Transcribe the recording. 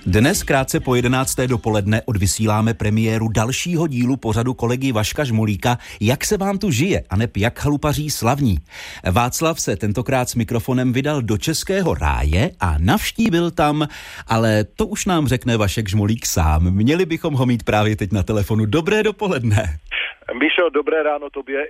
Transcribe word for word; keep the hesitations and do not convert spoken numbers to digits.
Dnes krátce po jedenácté dopoledne odvysíláme premiéru dalšího dílu pořadu kolegy Vaška Žmolíka Jak se vám tu žije, aneb jak chalupaří slavní. Václav se tentokrát s mikrofonem vydal do Českého ráje a navštívil tam, ale to už nám řekne Vašek Žmolík sám. Měli bychom ho mít právě teď na telefonu. Dobré dopoledne. Míšo, dobré ráno tobě